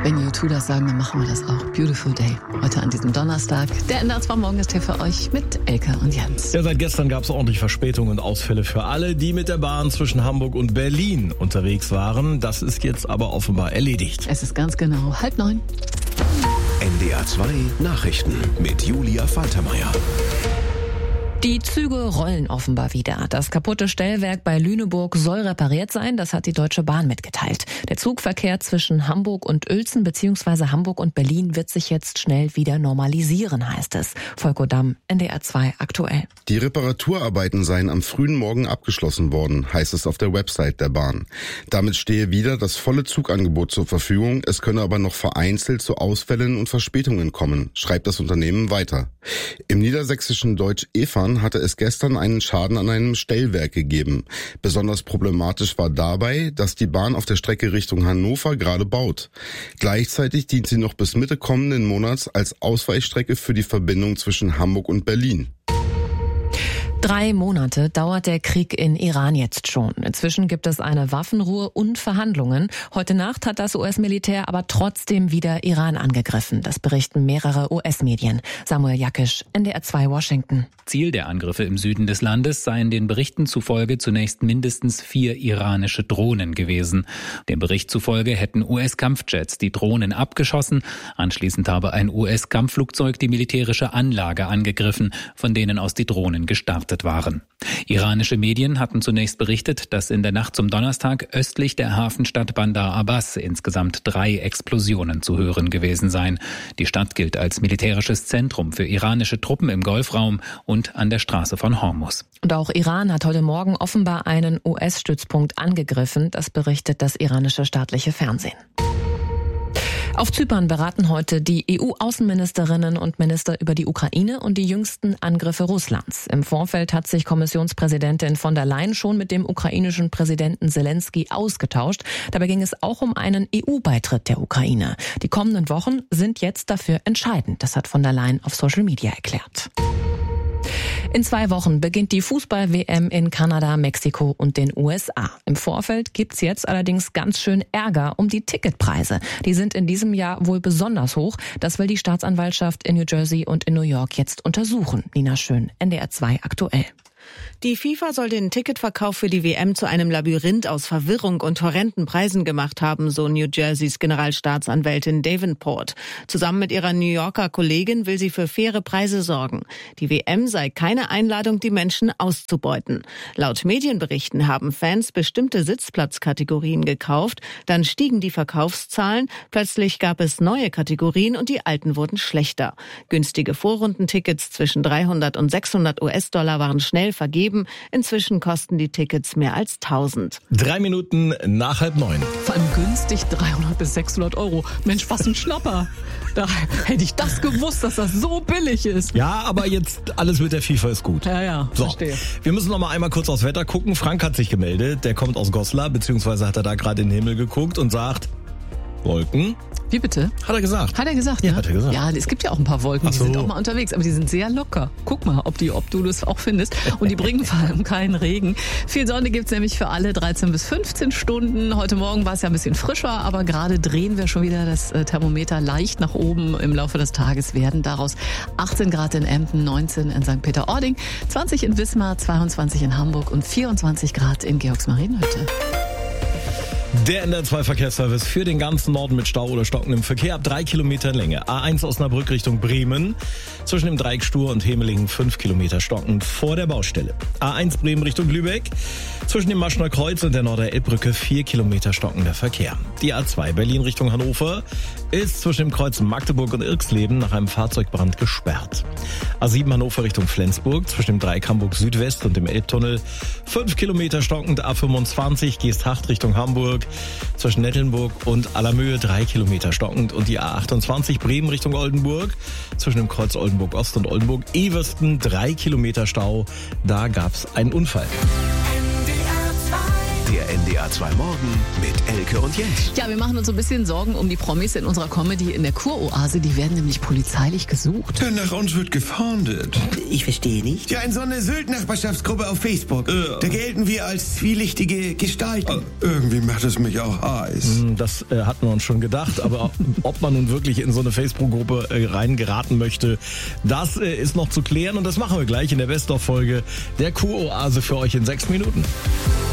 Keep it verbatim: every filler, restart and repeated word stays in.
Wenn U zwei das sagen, dann machen wir das auch. Beautiful Day. Heute an diesem Donnerstag. Der N D R zwei Morgen ist hier für euch mit Elke und Jens. Ja, seit gestern gab es ordentlich Verspätungen und Ausfälle für alle, die mit der Bahn zwischen Hamburg und Berlin unterwegs waren. Das ist jetzt aber offenbar erledigt. Es ist ganz genau halb neun. N D R zwei Nachrichten mit Julia Faltermeier. Die Züge rollen offenbar wieder. Das kaputte Stellwerk bei Lüneburg soll repariert sein, das hat die Deutsche Bahn mitgeteilt. Der Zugverkehr zwischen Hamburg und Uelzen bzw. Hamburg und Berlin wird sich jetzt schnell wieder normalisieren, heißt es. Volker Damm, N D R zwei aktuell. Die Reparaturarbeiten seien am frühen Morgen abgeschlossen worden, heißt es auf der Website der Bahn. Damit stehe wieder das volle Zugangebot zur Verfügung, es könne aber noch vereinzelt zu Ausfällen und Verspätungen kommen, schreibt das Unternehmen weiter. Im niedersächsischen Deutsch-Efan hatte es gestern einen Schaden an einem Stellwerk gegeben. Besonders problematisch war dabei, dass die Bahn auf der Strecke Richtung Hannover gerade baut. Gleichzeitig dient sie noch bis Mitte kommenden Monats als Ausweichstrecke für die Verbindung zwischen Hamburg und Berlin. Drei Monate dauert der Krieg in Iran jetzt schon. Inzwischen gibt es eine Waffenruhe und Verhandlungen. Heute Nacht hat das U S-Militär aber trotzdem wieder Iran angegriffen. Das berichten mehrere U S-Medien. Samuel Jakisch, N D R zwei Washington. Ziel der Angriffe im Süden des Landes seien den Berichten zufolge zunächst mindestens vier iranische Drohnen gewesen. Dem Bericht zufolge hätten U S-Kampfjets die Drohnen abgeschossen. Anschließend habe ein U S-Kampfflugzeug die militärische Anlage angegriffen, von denen aus die Drohnen gestartet waren. Iranische Medien hatten zunächst berichtet, dass in der Nacht zum Donnerstag östlich der Hafenstadt Bandar Abbas insgesamt drei Explosionen zu hören gewesen seien. Die Stadt gilt als militärisches Zentrum für iranische Truppen im Golfraum und an der Straße von Hormuz. Und auch Iran hat heute Morgen offenbar einen U S-Stützpunkt angegriffen. Das berichtet das iranische staatliche Fernsehen. Auf Zypern beraten heute die E U-Außenministerinnen und Minister über die Ukraine und die jüngsten Angriffe Russlands. Im Vorfeld hat sich Kommissionspräsidentin von der Leyen schon mit dem ukrainischen Präsidenten Zelensky ausgetauscht. Dabei ging es auch um einen E U-Beitritt der Ukraine. Die kommenden Wochen sind jetzt dafür entscheidend. Das hat von der Leyen auf Social Media erklärt. In zwei Wochen beginnt die Fußball-W M in Kanada, Mexiko und den U S A. Im Vorfeld gibt's jetzt allerdings ganz schön Ärger um die Ticketpreise. Die sind in diesem Jahr wohl besonders hoch. Das will die Staatsanwaltschaft in New Jersey und in New York jetzt untersuchen. Nina Schön, N D R zwei aktuell. Die FIFA soll den Ticketverkauf für die W M zu einem Labyrinth aus Verwirrung und horrenden Preisen gemacht haben, so New Jerseys Generalstaatsanwältin Davenport. Zusammen mit ihrer New Yorker Kollegin will sie für faire Preise sorgen. Die W M sei keine Einladung, die Menschen auszubeuten. Laut Medienberichten haben Fans bestimmte Sitzplatzkategorien gekauft, dann stiegen die Verkaufszahlen, plötzlich gab es neue Kategorien und die alten wurden schlechter. Günstige Vorrundentickets zwischen dreihundert und sechshundert US-Dollar waren schnell vergeben. Inzwischen kosten die Tickets mehr als tausend. Drei Minuten nach halb neun. Vor allem günstig dreihundert bis sechshundert Euro. Mensch, was ein Schnapper. Da hätte ich das gewusst, dass das so billig ist. Ja, aber jetzt alles mit der FIFA ist gut. Ja, ja, so, verstehe. Wir müssen noch mal einmal kurz aufs Wetter gucken. Frank hat sich gemeldet. Der kommt aus Goslar, beziehungsweise hat er da gerade in den Himmel geguckt und sagt, Wolken. Wie bitte? Hat er gesagt. Hat er gesagt, ja? Ja, hat er gesagt. Ja, es gibt ja auch ein paar Wolken, die so. sind auch mal unterwegs, aber die sind sehr locker. Guck mal, ob, die, ob du das auch findest. Und die bringen vor allem keinen Regen. Viel Sonne gibt's nämlich für alle dreizehn bis fünfzehn Stunden. Heute Morgen war es ja ein bisschen frischer, aber gerade drehen wir schon wieder das Thermometer leicht nach oben. Im Laufe des Tages werden daraus achtzehn Grad in Emden, neunzehn in Sankt Peter-Ording, zwanzig in Wismar, zweiundzwanzig in Hamburg und vierundzwanzig Grad in Georgsmarienhütte. Der N D R zwei Verkehrsservice für den ganzen Norden mit Stau oder stockendem Verkehr ab drei Kilometer Länge. A eins Osnabrück Richtung Bremen. Zwischen dem Dreieck Stur und Hemelingen fünf Kilometer stockend vor der Baustelle. A eins Bremen Richtung Lübeck. Zwischen dem Maschner Kreuz und der Norder-Elbbrücke vier Kilometer stockender Verkehr. Die A zwei Berlin Richtung Hannover ist zwischen dem Kreuz Magdeburg und Irksleben nach einem Fahrzeugbrand gesperrt. A sieben Hannover Richtung Flensburg. Zwischen dem Dreieck Hamburg Südwest und dem Elbtunnel fünf Kilometer stockend. A fünfundzwanzig Geesthacht Richtung Hamburg. Zwischen Nettelnburg und Allermöhe drei Kilometer stockend und die A achtundzwanzig Bremen Richtung Oldenburg. Zwischen dem Kreuz Oldenburg Ost und Oldenburg Eversten drei Kilometer Stau. Da gab's einen Unfall. N D R zwei Der N D R zwei Morgen mit Elke und Jens. Ja, wir machen uns so ein bisschen Sorgen um die Promis in unserer Comedy in der Kuroase. Die werden nämlich polizeilich gesucht. Denn nach uns wird gefahndet. Ich verstehe nicht. Ja, in so eine Sylt-Nachbarschaftsgruppe auf Facebook. Ja. Da gelten wir als zwielichtige Gestalten. Äh, irgendwie macht es mich auch heiß. Das äh, hatten wir uns schon gedacht, aber ob man nun wirklich in so eine Facebook-Gruppe äh, reingeraten möchte, das äh, ist noch zu klären und das machen wir gleich in der Best-of-Folge der Kuroase für euch in sechs Minuten.